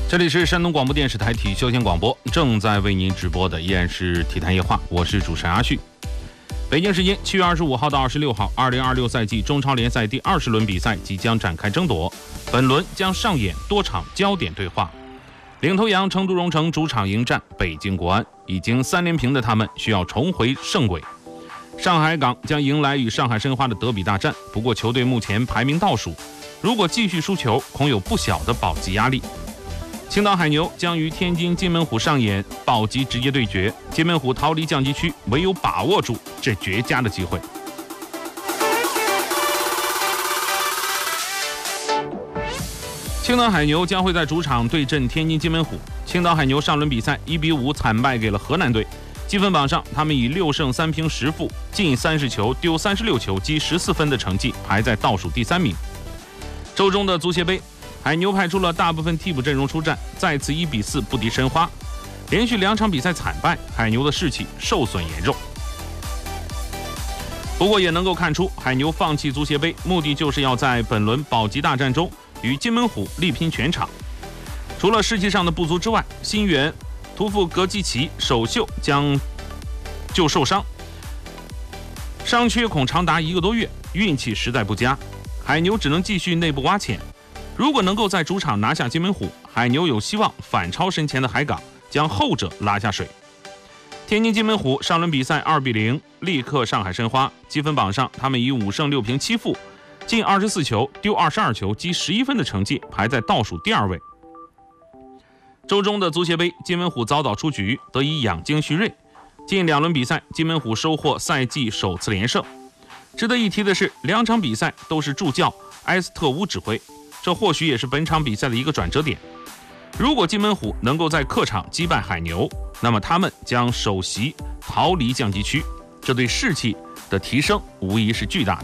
这里是山东广播电视台体育休闲广播，正在为您直播的依然是体坛夜话，我是主持人阿旭。北京时间7月25号到26号，2026赛季中超联赛第20轮比赛即将展开争夺，本轮将上演多场焦点对话。领头羊成都蓉城主场迎战北京国安，已经3连平的他们需要重回胜轨。上海港将迎来与上海申花的德比大战，不过球队目前排名倒数，如果继续输球，恐有不小的保级压力。青岛海牛将与天津津门虎上演保级直接对决，津门虎逃离降级区，唯有把握住这绝佳的机会。青岛海牛将会在主场对阵天津津门虎。青岛海牛上轮比赛1比5惨败给了河南队，积分榜上他们以6胜3平10负，进30球丢36球，积14分的成绩排在倒数第3名。周中的足协杯，海牛派出了大部分替补阵容出战，再次1比4不敌申花，连续2场比赛惨败，海牛的士气受损严重。不过也能够看出，海牛放弃足协杯，目的就是要在本轮保级大战中与津门虎力拼全场。除了士气上的不足之外，新援图夫格基奇首秀将就受伤，伤缺恐长达1个多月，运气实在不佳，海牛只能继续内部挖潜。如果能够在主场拿下津门虎，海牛有希望反超身前的海港，将后者拉下水。天津津门虎上轮比赛2比0力克上海申花，积分榜上他们以5胜6平7负，进24球丢22球，积11分的成绩排在倒数第2位。周中的足协杯，津门虎早早出局，得以养精蓄锐。近2轮比赛，津门虎收获赛季首次连胜。值得一提的是，2场比赛都是助教埃斯特乌指挥，这或许也是本场比赛的一个转折点。如果津门虎能够在客场击败海牛，那么他们将首席逃离降级区，这对士气的提升无疑是巨大的。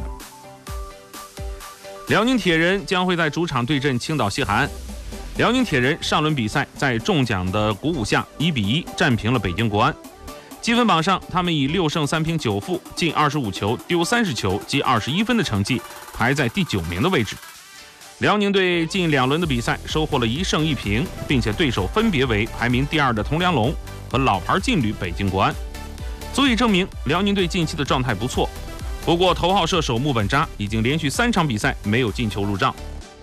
辽宁铁人将会在主场对阵青岛西海岸。辽宁铁人上轮比赛在中奖的鼓舞下1比1战平了北京国安，积分榜上他们以6胜3平9负，进25球丢30球，积21分的成绩排在第9名的位置。辽宁队近2轮的比赛收获了1胜1平，并且对手分别为排名第2的铜梁龙和老牌劲旅北京国安，足以证明辽宁队近期的状态不错。不过头号射手穆本扎已经连续3场比赛没有进球入账。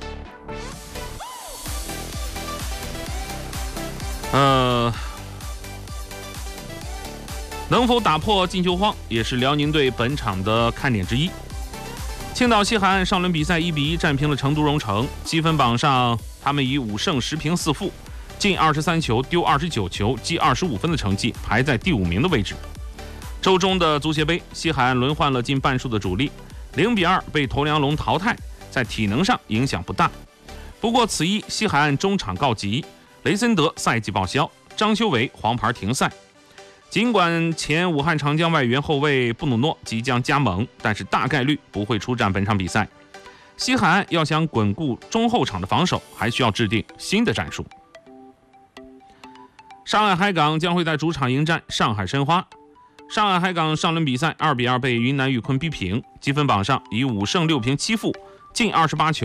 能否打破进球荒也是辽宁队本场的看点之一。青岛西海岸上轮比赛1比1战平了成都蓉城，积分榜上他们以5胜10平4负，进23球丢29球，积25分的成绩排在第5名的位置。周中的足协杯，西海岸轮换了近半数的主力，0比2被铜梁龙淘汰，在体能上影响不大。不过此役西海岸中场告急，雷森德赛季报销，张修为黄牌停赛。尽管前武汉长江外援后卫布努诺即将加盟，但是大概率不会出战本场比赛。西海岸要想巩固中后场的防守，还需要制定新的战术。上海海港将会在主场迎战上海申花。上海海港上轮比赛2比2被云南玉坤逼平，积分榜上以5胜6平7负，进28球